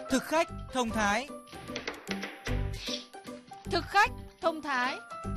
Thực khách thông thái. Thực khách thông thái.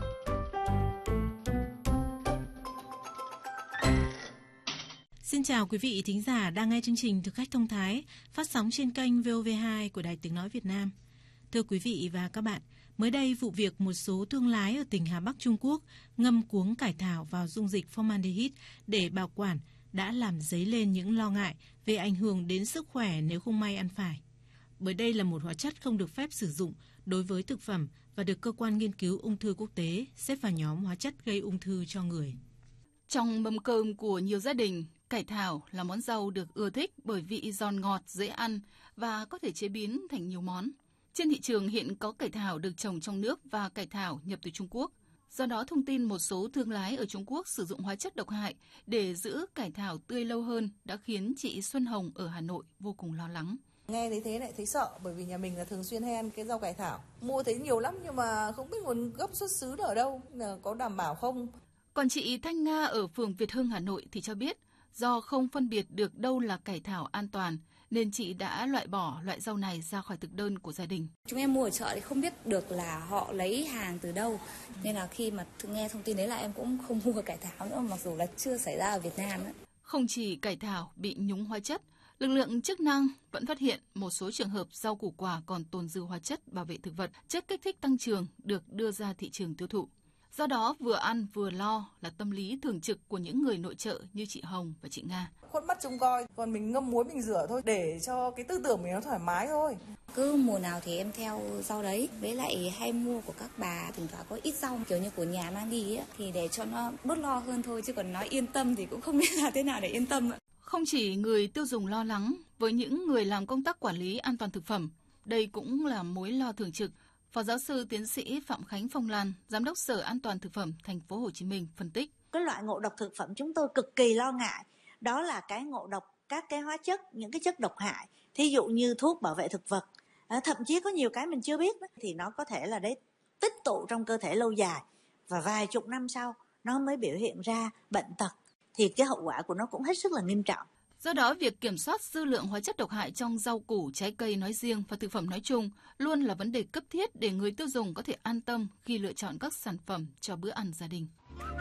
Xin chào quý vị thính giả đang nghe chương trình Thực khách thông thái phát sóng trên kênh VOV2 của Đài Tiếng nói Việt Nam. Thưa quý vị và các bạn, mới đây vụ việc một số thương lái ở tỉnh Hà Bắc Trung Quốc ngâm cuống cải thảo vào dung dịch formaldehyde để bảo quản đã làm dấy lên những lo ngại về ảnh hưởng đến sức khỏe nếu không may ăn phải. Bởi đây là một hóa chất không được phép sử dụng đối với thực phẩm và được Cơ quan Nghiên cứu Ung thư Quốc tế xếp vào nhóm hóa chất gây ung thư cho người. Trong mâm cơm của nhiều gia đình, cải thảo là món rau được ưa thích bởi vị giòn ngọt, dễ ăn và có thể chế biến thành nhiều món. Trên thị trường hiện có cải thảo được trồng trong nước và cải thảo nhập từ Trung Quốc. Do đó, thông tin một số thương lái ở Trung Quốc sử dụng hóa chất độc hại để giữ cải thảo tươi lâu hơn đã khiến chị Xuân Hồng ở Hà Nội vô cùng lo lắng. Nghe thấy thế lại thấy sợ, bởi vì nhà mình là thường xuyên hay ăn cái rau cải thảo. Mua thấy nhiều lắm nhưng mà không biết nguồn gốc xuất xứ ở đâu, có đảm bảo không. Còn chị Thanh Nga ở phường Việt Hưng, Hà Nội thì cho biết do không phân biệt được đâu là cải thảo an toàn nên chị đã loại bỏ loại rau này ra khỏi thực đơn của gia đình. Chúng em mua ở chợ thì không biết được là họ lấy hàng từ đâu, nên là khi mà nghe thông tin đấy là em cũng không mua cải thảo nữa, mặc dù là chưa xảy ra ở Việt Nam ấy. Không chỉ cải thảo bị nhúng hóa chất, lực lượng chức năng vẫn phát hiện một số trường hợp rau củ quả còn tồn dư hóa chất bảo vệ thực vật, chất kích thích tăng trưởng được đưa ra thị trường tiêu thụ. Do đó, vừa ăn vừa lo là tâm lý thường trực của những người nội trợ như chị Hồng và chị Nga. Khuất mắt trông coi, còn mình ngâm muối mình rửa thôi để cho cái tư tưởng mình nó thoải mái thôi. Cứ mùa nào thì em theo rau đấy, với lại hay mua của các bà, thỉnh thoảng có ít rau kiểu như của nhà mang đi ấy, thì để cho nó bớt lo hơn thôi, chứ còn nói yên tâm thì cũng không biết là thế nào để yên tâm. Không chỉ người tiêu dùng lo lắng, với những người làm công tác quản lý an toàn thực phẩm, đây cũng là mối lo thường trực. Phó giáo sư tiến sĩ Phạm Khánh Phong Lan, Giám đốc Sở An toàn Thực phẩm Thành phố Hồ Chí Minh phân tích. Cái loại ngộ độc thực phẩm chúng tôi cực kỳ lo ngại, đó là cái ngộ độc các cái hóa chất, những cái chất độc hại, thí dụ như thuốc bảo vệ thực vật. Thậm chí có nhiều cái mình chưa biết thì nó có thể là đấy tích tụ trong cơ thể lâu dài và vài chục năm sau nó mới biểu hiện ra bệnh tật, thì cái hậu quả của nó cũng hết sức là nghiêm trọng. Do đó, việc kiểm soát dư lượng hóa chất độc hại trong rau củ, trái cây nói riêng và thực phẩm nói chung luôn là vấn đề cấp thiết để người tiêu dùng có thể an tâm khi lựa chọn các sản phẩm cho bữa ăn gia đình.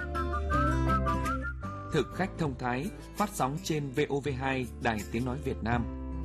Thực khách thông thái phát sóng trên VOV2 Đài Tiếng nói Việt Nam.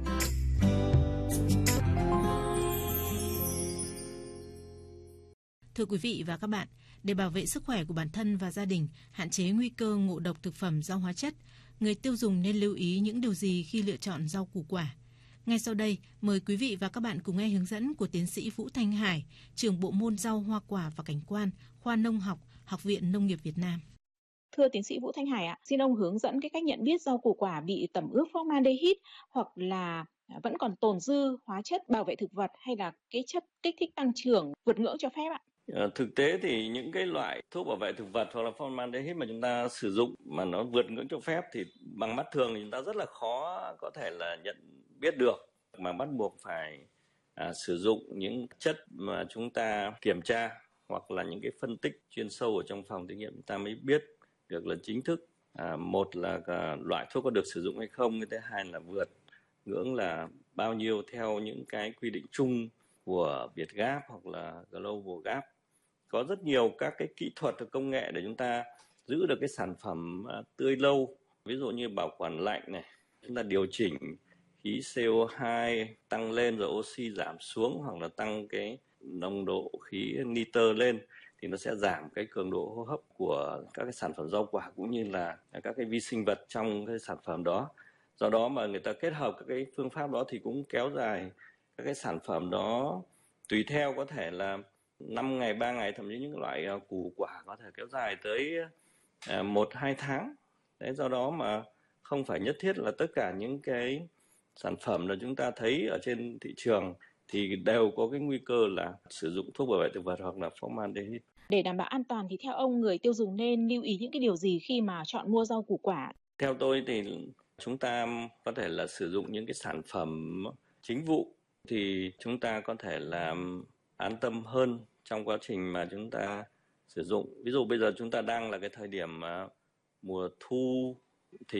Thưa quý vị và các bạn, để bảo vệ sức khỏe của bản thân và gia đình, hạn chế nguy cơ ngộ độc thực phẩm do hóa chất, người tiêu dùng nên lưu ý những điều gì khi lựa chọn rau củ quả? Ngay sau đây, mời quý vị và các bạn cùng nghe hướng dẫn của tiến sĩ Vũ Thanh Hải, trưởng bộ môn rau hoa quả và cảnh quan, khoa nông học, Học viện Nông nghiệp Việt Nam. Thưa tiến sĩ Vũ Thanh Hải ạ, xin ông hướng dẫn cái cách nhận biết rau củ quả bị tẩm ướp formaldehyde hoặc là vẫn còn tồn dư hóa chất bảo vệ thực vật hay là cái chất kích thích tăng trưởng vượt ngưỡng cho phép ạ? Thực tế thì những cái loại thuốc bảo vệ thực vật hoặc là formaldehyde mà chúng ta sử dụng mà nó vượt ngưỡng cho phép thì bằng mắt thường thì chúng ta rất là khó có thể là nhận biết được, mà bắt buộc phải sử dụng những chất mà chúng ta kiểm tra hoặc là những cái phân tích chuyên sâu ở trong phòng thí nghiệm chúng ta mới biết được là chính thức một là loại thuốc có được sử dụng hay không, cái thứ hai là vượt ngưỡng là bao nhiêu theo những cái quy định chung của Vietgap hoặc là Global Gap. Có rất nhiều các cái kỹ thuật và công nghệ để chúng ta giữ được cái sản phẩm tươi lâu. Ví dụ như bảo quản lạnh này, chúng ta điều chỉnh khí CO2 tăng lên rồi oxy giảm xuống, hoặc là tăng cái nồng độ khí nitơ lên thì nó sẽ giảm cái cường độ hô hấp của các cái sản phẩm rau quả cũng như là các cái vi sinh vật trong cái sản phẩm đó. Do đó mà người ta kết hợp các cái phương pháp đó thì cũng kéo dài các cái sản phẩm đó, tùy theo có thể là 5 ngày, 3 ngày, thậm chí những loại củ quả có thể kéo dài tới 1-2 tháng. Đấy, do đó mà không phải nhất thiết là tất cả những cái sản phẩm là chúng ta thấy ở trên thị trường thì đều có cái nguy cơ là sử dụng thuốc bảo vệ thực vật hoặc là formaldehyde. Để đảm bảo an toàn thì theo ông, người tiêu dùng nên lưu ý những cái điều gì khi mà chọn mua rau củ quả? Theo tôi thì chúng ta có thể là sử dụng những cái sản phẩm chính vụ thì chúng ta có thể làm an tâm hơn trong quá trình mà chúng ta sử dụng. Ví dụ bây giờ chúng ta đang là cái thời điểm mùa thu thì